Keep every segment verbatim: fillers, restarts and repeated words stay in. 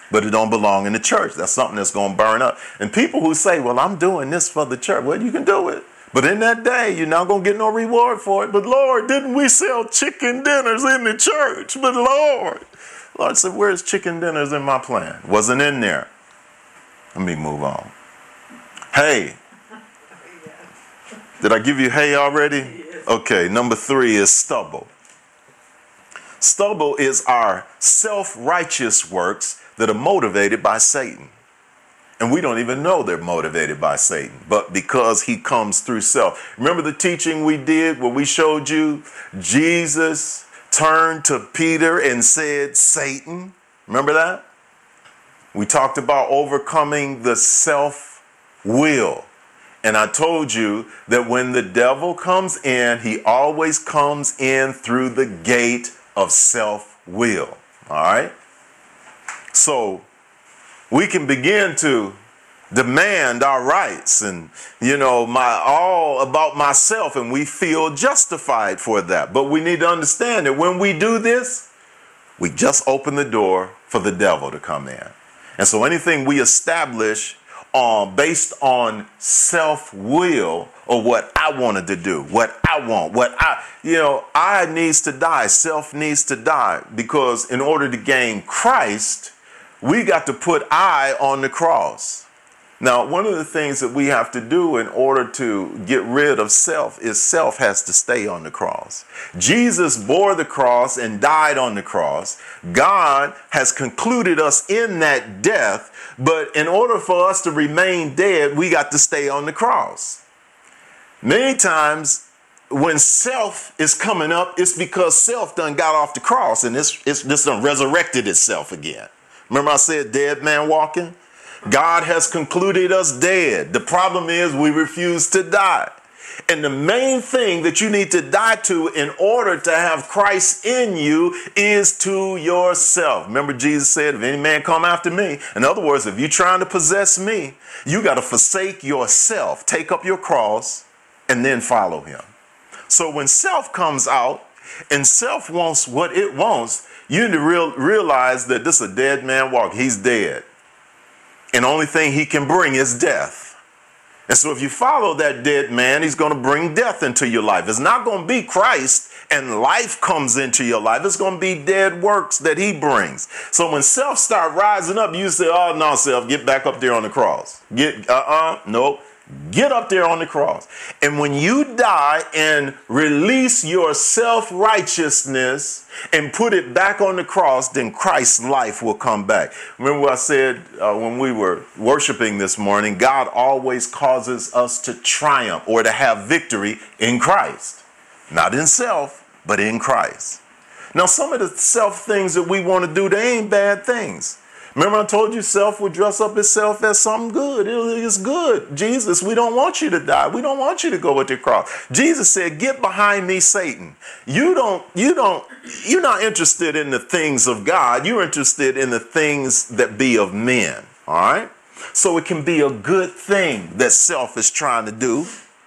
but it don't belong in the church. That's something that's going to burn up. And people who say, well, I'm doing this for the church. Well, you can do it. But in that day, you're not going to get no reward for it. But Lord, didn't we sell chicken dinners in the church? But Lord, Lord said, where's chicken dinners in my plan? Wasn't in there. Let me move on. Hey. Did I give you hay already? Okay, number three is stubble. Stubble is our self-righteous works that are motivated by Satan. And we don't even know they're motivated by Satan, but because he comes through self. Remember the teaching we did where we showed you Jesus turned to Peter and said, Satan? Remember that? We talked about overcoming the self-will. And I told you that when the devil comes in, he always comes in through the gate of self-will. All right? So we can begin to demand our rights and, you know, my all about myself, and we feel justified for that. But we need to understand that when we do this, we just open the door for the devil to come in. And so anything we establish Um, based on self-will or what I wanted to do, what I want, what I, you know, I needs to die. Self needs to die, because in order to gain Christ, we got to put I on the cross. Now, one of the things that we have to do in order to get rid of self is self has to stay on the cross. Jesus bore the cross and died on the cross. God has concluded us in that death, but in order for us to remain dead, we got to stay on the cross. Many times when self is coming up, it's because self done got off the cross and it's, it's just done resurrected itself again. Remember I said dead man walking? God has concluded us dead. The problem is we refuse to die. And the main thing that you need to die to in order to have Christ in you is to yourself. Remember Jesus said, if any man come after me, in other words, if you're trying to possess me, you got to forsake yourself, take up your cross, and then follow him. So when self comes out and self wants what it wants, you need to real, realize that this is a dead man walk. He's dead. And the only thing he can bring is death. And so if you follow that dead man, he's going to bring death into your life. It's not going to be Christ and life comes into your life. It's going to be dead works that he brings. So when self start rising up, you say, oh, no, self, get back up there on the cross. Get, uh-uh, no. Get up there on the cross. And when you die and release your self-righteousness and put it back on the cross, then Christ's life will come back. Remember what I said uh, when we were worshiping this morning, God always causes us to triumph or to have victory in Christ. Not in self, but in Christ. Now, some of the self things that we want to do, they ain't bad things. Remember I told you self would dress up itself as something good. It is good. Jesus, we don't want you to die. We don't want you to go with the cross. Jesus said, get behind me, Satan. You don't, you don't, you're not interested in the things of God. You're interested in the things that be of men. All right. So it can be a good thing that self is trying to do.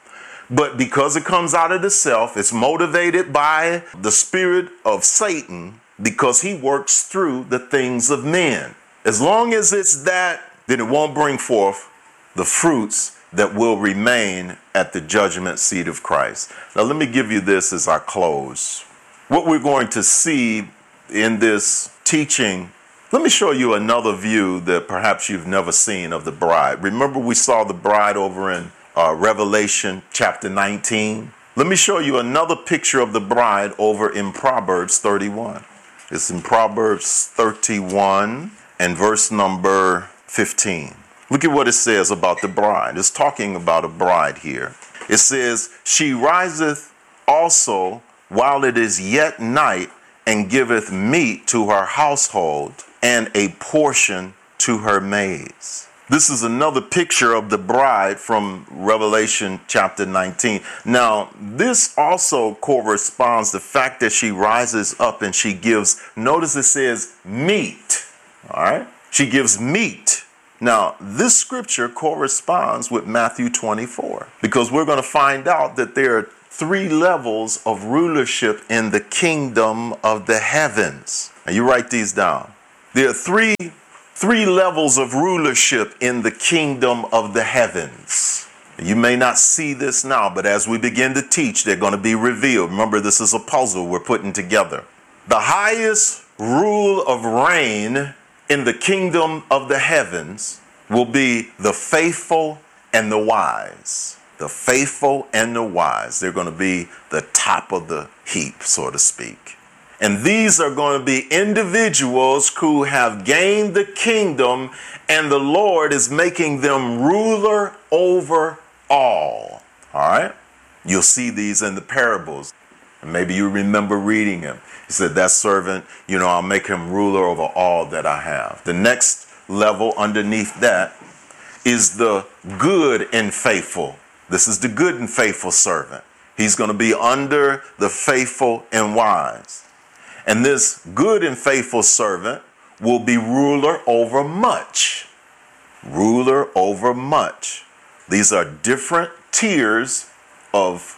But because it comes out of the self, it's motivated by the spirit of Satan because he works through the things of men. As long as it's that, then it won't bring forth the fruits that will remain at the judgment seat of Christ. Now, let me give you this as I close. What we're going to see in this teaching, let me show you another view that perhaps you've never seen of the bride. Remember we saw the bride over in uh, Revelation chapter nineteen? Let me show you another picture of the bride over in Proverbs thirty-one. It's in Proverbs thirty-one. And verse number fifteen. Look at what it says about the bride. It's talking about a bride here. It says, she riseth also while it is yet night, and giveth meat to her household, and a portion to her maids. This is another picture of the bride from Revelation chapter nineteen. Now, this also corresponds to the fact that she rises up and she gives, notice it says meat. All right. She gives meat. Now, this scripture corresponds with Matthew twenty-four, because we're going to find out that there are three levels of rulership in the kingdom of the heavens. And you write these down. There are three three levels of rulership in the kingdom of the heavens. You may not see this now, but as we begin to teach, they're going to be revealed. Remember, this is a puzzle we're putting together. The highest rule of reign in the kingdom of the heavens will be the faithful and the wise. The faithful and the wise. They're going to be the top of the heap, so to speak. And these are going to be individuals who have gained the kingdom, and the Lord is making them ruler over all. All right? You'll see these in the parables. And maybe you remember reading them. He said, that servant, you know, I'll make him ruler over all that I have. The next level underneath that is the good and faithful. This is the good and faithful servant. He's going to be under the faithful and wise. And this good and faithful servant will be ruler over much. Ruler over much. These are different tiers of,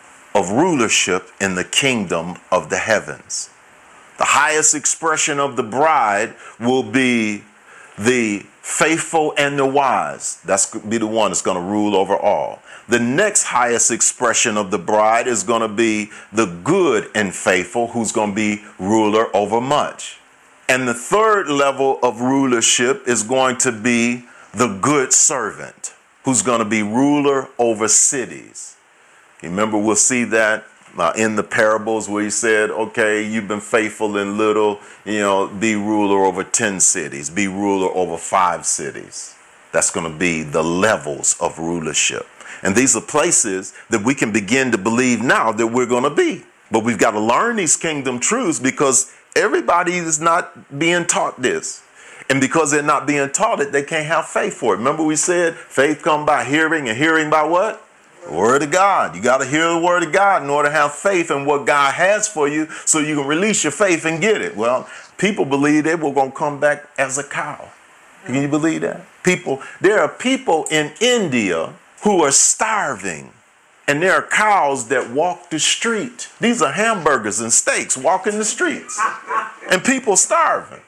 of rulership in the kingdom of the heavens. The highest expression of the bride will be the faithful and the wise. That's going to be the one that's going to rule over all. The next highest expression of the bride is going to be the good and faithful, who's going to be ruler over much. And the third level of rulership is going to be the good servant, who's going to be ruler over cities. Remember, we'll see that uh, in the parables where he said, okay, you've been faithful in little, you know, be ruler over ten cities, be ruler over five cities. That's going to be the levels of rulership. And these are places that we can begin to believe now that we're going to be. But we've got to learn these kingdom truths because everybody is not being taught this. And because they're not being taught it, they can't have faith for it. Remember we said faith comes by hearing, and hearing by what? The word of God. You got to hear the word of God in order to have faith in what God has for you so you can release your faith and get it. Well, people believe they were going to come back as a cow. Can you believe that? People, there are people in India who are starving, and there are cows that walk the street. These are hamburgers and steaks walking the streets, and people starving.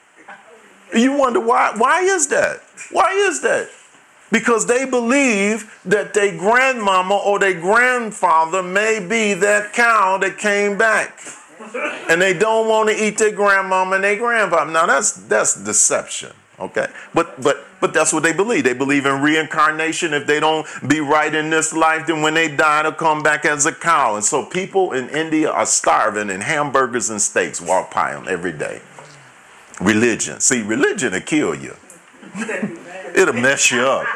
You wonder why? Why is that? Why is that? Because they believe that their grandmama or their grandfather may be that cow that came back, and they don't want to eat their grandmama and their grandfather. Now that's that's deception. Okay, but but but that's what they believe. They believe in reincarnation. If they don't be right in this life, then when they die, they'll come back as a cow. And so people in India are starving, and hamburgers and steaks walk by them every day. Religion. See, religion will kill you. It'll mess you up.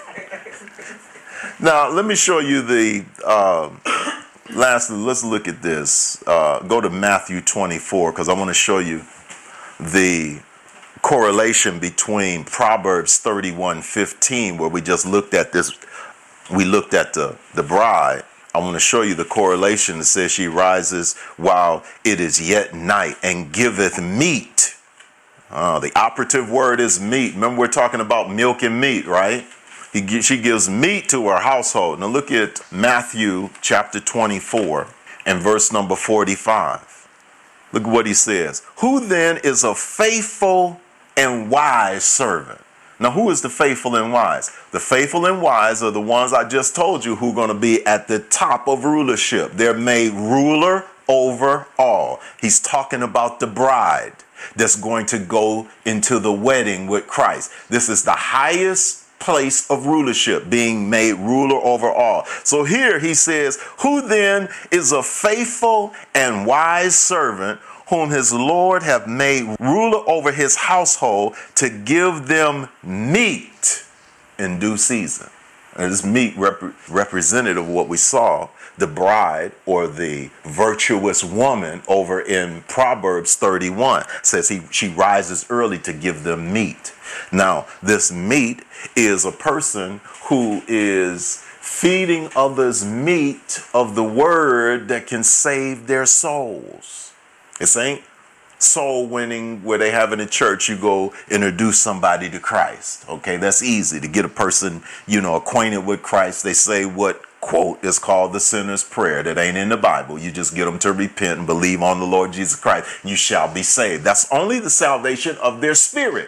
Now, let me show you the, uh, lastly, let's look at this. Uh, go to Matthew twenty-four, because I want to show you the correlation between Proverbs thirty-one fifteen, where we just looked at this, we looked at the, the bride. I want to show you the correlation that says she rises while it is yet night and giveth meat. Uh, the operative word is meat. Remember, we're talking about milk and meat, right? He, she gives meat to her household. Now look at Matthew chapter twenty-four and verse number forty-five. Look at what he says. Who then is a faithful and wise servant? Now, who is the faithful and wise? The faithful and wise are the ones I just told you who are going to be at the top of rulership. They're made ruler over all. He's talking about the bride that's going to go into the wedding with Christ. This is the highest place of rulership, being made ruler over all. So here he says, who then is a faithful and wise servant whom his Lord have made ruler over his household to give them meat in due season. And this meat rep- representative of what we saw, the bride or the virtuous woman over in Proverbs thirty-one says he she rises early to give them meat. Now, this meat is a person who is feeding others meat of the word that can save their souls. This ain't soul winning where they have in a church, you go introduce somebody to Christ. Okay, that's easy to get a person, you know, acquainted with Christ. They say what quote is called the sinner's prayer. That ain't in the Bible. You just get them to repent and believe on the Lord Jesus Christ. You shall be saved. That's only the salvation of their spirit.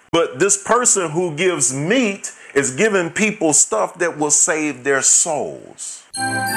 But this person who gives meat is giving people stuff that will save their souls.